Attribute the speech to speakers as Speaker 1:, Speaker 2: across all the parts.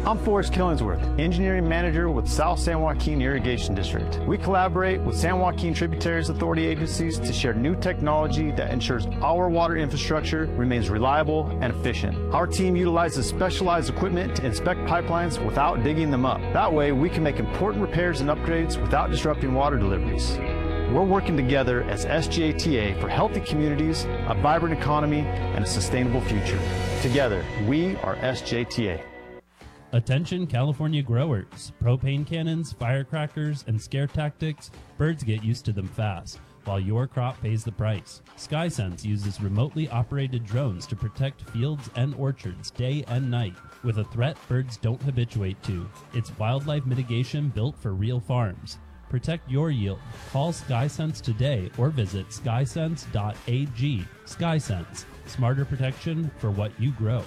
Speaker 1: I'm Forrest Killingsworth, Engineering Manager with South San Joaquin Irrigation District. We collaborate with San Joaquin Tributaries Authority agencies to share new technology that ensures our water infrastructure remains reliable and efficient. Our team utilizes specialized equipment to inspect pipelines without digging them up. That way, we can make important repairs and upgrades without disrupting water deliveries. We're working together as SJTA for healthy communities, a vibrant economy, and a sustainable future. Together, we are SJTA.
Speaker 2: Attention California growers. Propane cannons, firecrackers, and scare tactics, birds get used to them fast, while your crop pays the price. SkySense uses remotely operated drones to protect fields and orchards day and night with a threat birds don't habituate to. It's wildlife mitigation built for real farms. Protect your yield. Call SkySense today or visit skysense.ag. SkySense, smarter protection for what you grow.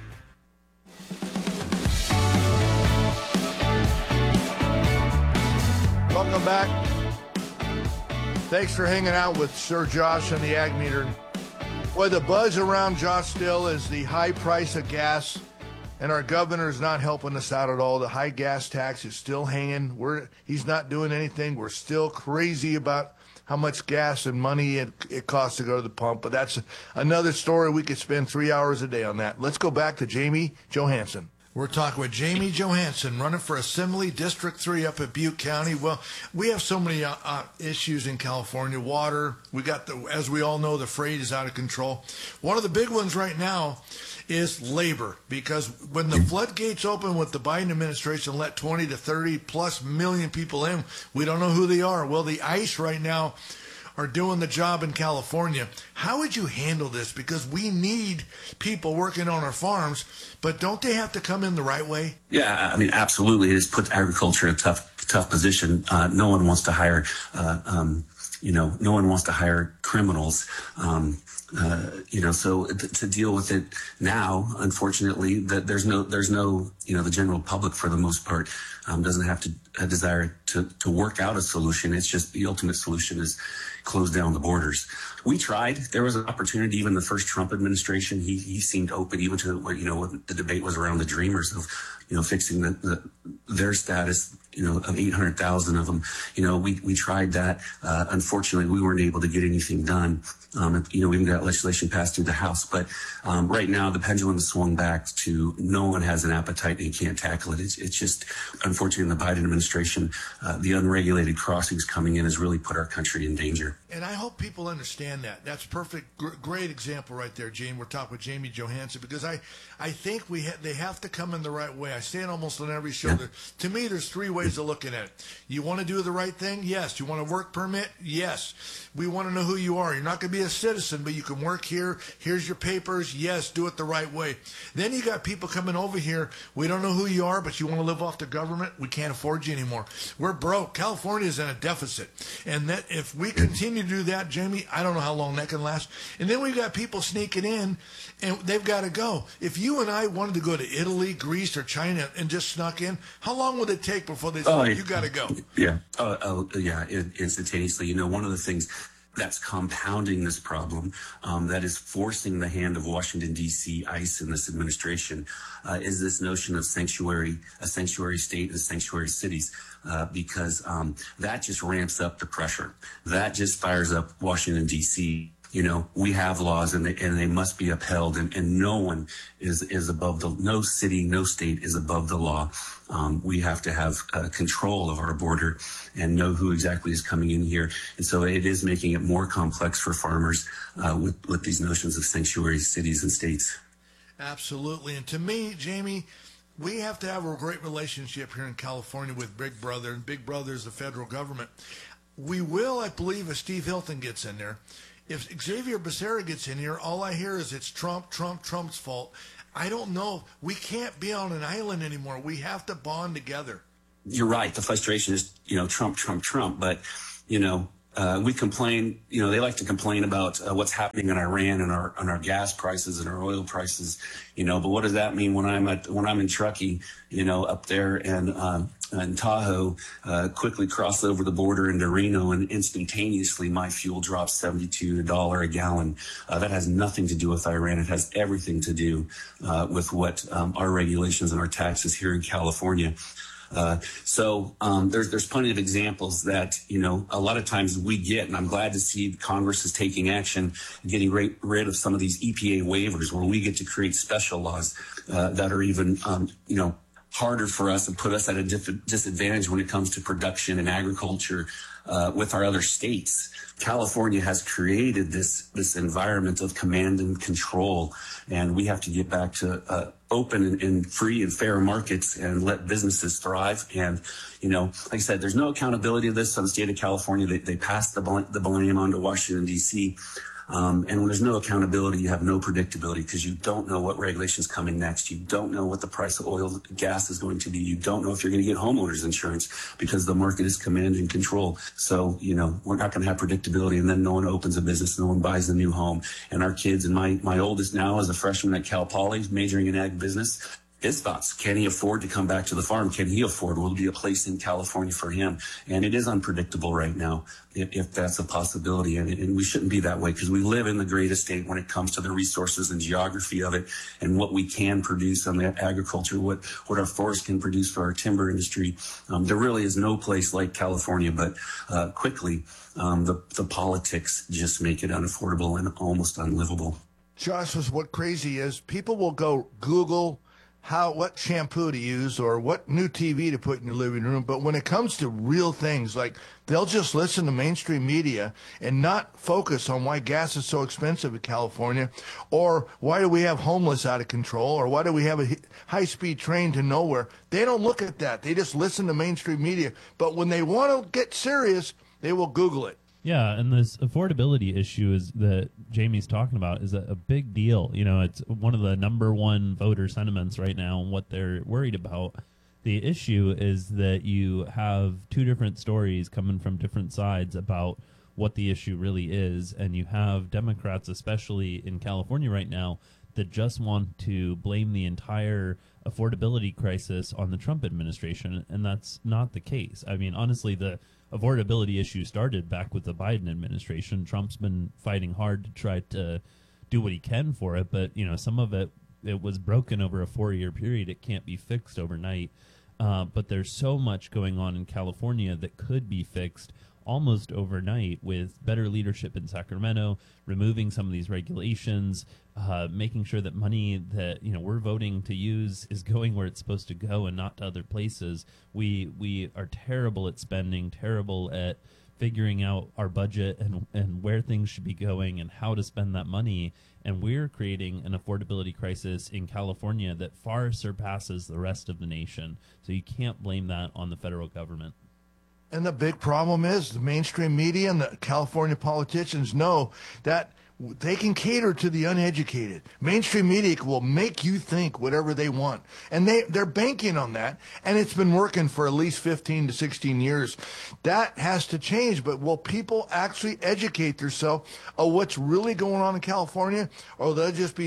Speaker 3: Welcome back. Thanks for hanging out with Sir Josh on the Ag Meter. Boy, the buzz around Josh still is the high price of gas, and our governor is not helping us out at all. The high gas tax is still hanging. He's not doing anything. We're still crazy about how much gas and money it costs to go to the pump, but that's another story. We could spend 3 hours a day on that. Let's go back to Jamie Johansson. We're talking with Jamie Johansson, running for Assembly District 3 up at Butte County. Well, we have so many issues in California. Water, we got as we all know, the freight is out of control. One of the big ones right now is labor, because when the floodgates open with the Biden administration, let 20 to 30 plus million people in, we don't know who they are. Well, the ICE right now are doing the job in California. How would you handle this? Because we need people working on our farms, but don't they have to come in the right way?
Speaker 4: Yeah, I mean, absolutely. It has put agriculture in a tough position. No one wants to hire, no one wants to hire criminals. So to deal with it now, unfortunately, that there's no, the general public for the most part doesn't have a desire to work out a solution. It's just the ultimate solution is close down the borders. We tried. There was an opportunity. Even the first Trump administration, he seemed open even to what the debate was around the Dreamers of fixing their status, of 800,000 of them. We tried that. Unfortunately, we weren't able to get anything done. We even got legislation passed through the House. But right now, the pendulum has swung back to no one has an appetite and can't tackle it. It's just, unfortunately, in the Biden administration, the unregulated crossings coming in has really put our country in danger.
Speaker 3: And I hope people understand that. That's perfect. Great example right there, Gene. We're talking with Jamie Johansson, because I think they have to come in the right way. I say it almost on every show. Yeah. To me, there's three ways of looking at it. You want to do the right thing? Yes. You want a work permit? Yes. We want to know who you are. You're not going to be a citizen, but you can work here. Here's your papers. Yes, do it the right way. Then you got people coming over here. We don't know who you are, but you want to live off the government? We can't afford you anymore. We're broke. California is in a deficit. And that if we continue to do that, Jamie, I don't know how long that can last. And then we've got people sneaking in, and they've got to go. If you and I wanted to go to Italy, Greece, or China and just snuck in, how long would it take before they said, you got to go?
Speaker 4: Yeah. Instantaneously. One of the things that's compounding this problem, that is forcing the hand of Washington, D.C., ICE, and this administration, is this notion of a sanctuary state and sanctuary cities, because that just ramps up the pressure. That just fires up Washington, D.C. We have laws and they must be upheld, and no one is above no city, no state is above the law. We have to have control of our border and know who exactly is coming in here. And so it is making it more complex for farmers with these notions of sanctuary cities and states.
Speaker 3: Absolutely. And to me, Jamie, we have to have a great relationship here in California with Big Brother, and Big Brother is the federal government. We will, I believe, if Steve Hilton gets in there. If Xavier Becerra gets in here, all I hear is it's Trump's fault. I don't know. We can't be on an island anymore. We have to bond together.
Speaker 4: You're right. The frustration is, Trump. But, we complain, they like to complain about what's happening in Iran and our gas prices and our oil prices, but what does that mean when I'm in Truckee, up there and Tahoe, quickly cross over the border into Reno, and instantaneously my fuel drops $72 a gallon. That has nothing to do with Iran. It has everything to do with what our regulations and our taxes here in California. So there's plenty of examples that, a lot of times we get, and I'm glad to see Congress is taking action, getting rid of some of these EPA waivers where we get to create special laws that are even, harder for us and put us at a disadvantage when it comes to production and agriculture with our other states. California has created this environment of command and control, and we have to get back to open and free and fair markets and let businesses thrive. And, like I said, there's no accountability of this on the state of California. They passed the blame onto Washington, D.C., and when there's no accountability, you have no predictability because you don't know what regulation's coming next. You don't know what the price of oil, gas is going to be. You don't know if you're going to get homeowners insurance because the market is command and control. So, we're not going to have predictability, and then no one opens a business, no one buys a new home. And our kids, and my oldest now is a freshman at Cal Poly, majoring in ag business. His thoughts, can he afford to come back to the farm? Can he afford? Will there be a place in California for him? And it is unpredictable right now, if that's a possibility. And we shouldn't be that way because we live in the greatest state when it comes to the resources and geography of it and what we can produce on the agriculture, what our forests can produce for our timber industry. There really is no place like California, but quickly, the politics just make it unaffordable and almost unlivable.
Speaker 3: Josh, what crazy is people will go Google what shampoo to use or what new TV to put in your living room. But when it comes to real things, like they'll just listen to mainstream media and not focus on why gas is so expensive in California, or why do we have homeless out of control, or why do we have a high-speed train to nowhere. They don't look at that. They just listen to mainstream media. But when they want to get serious, they will Google it.
Speaker 2: Yeah, and this affordability issue is that Jamie's talking about is a big deal. It's one of the number one voter sentiments right now and what they're worried about. The issue is that you have two different stories coming from different sides about what the issue really is, and you have Democrats, especially in California right now, that just want to blame the entire affordability crisis on the Trump administration, and that's not the case. I mean, honestly, the affordability issue started back with the Biden administration. Trump's been fighting hard to try to do what he can for it, but some of it was broken over a 4-year period. It can't be fixed overnight. But there's so much going on in California that could be fixed almost overnight with better leadership in Sacramento, removing some of these regulations, making sure that money that we're voting to use is going where it's supposed to go and not to other places. We are terrible at spending, terrible at figuring out our budget and where things should be going and how to spend that money. And we're creating an affordability crisis in California that far surpasses the rest of the nation. So you can't blame that on the federal government.
Speaker 3: And the big problem is the mainstream media and the California politicians know that they can cater to the uneducated. Mainstream media will make you think whatever they want. And they're banking on that. And it's been working for at least 15 to 16 years. That has to change. But will people actually educate themselves on what's really going on in California? Or they'll just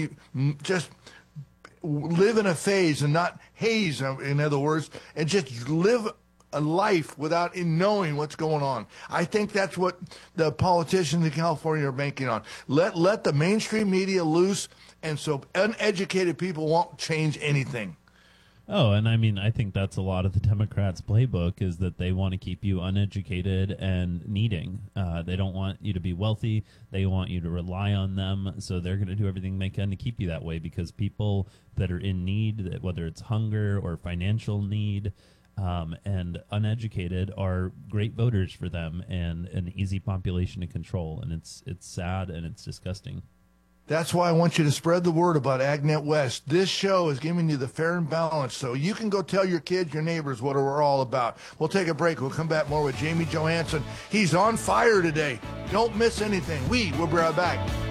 Speaker 3: live in a phase and not haze, in other words, and just live a life without knowing what's going on. I think that's what the politicians in California are banking on. Let the mainstream media loose, and so uneducated people won't change anything.
Speaker 2: Oh, and I mean, I think that's a lot of the Democrats' playbook is that they want to keep you uneducated and needing. They don't want you to be wealthy. They want you to rely on them. So they're going to do everything they can to keep you that way because people that are in need, whether it's hunger or financial need, and uneducated are great voters for them and an easy population to control. And it's sad and it's disgusting.
Speaker 3: That's why I want you to spread the word about AgNet West. This show is giving you the fair and balance, so you can go tell your kids, your neighbors what we're all about. We'll take a break. We'll come back more with Jamie Johansson. He's on fire today. Don't miss anything. We'll be right back.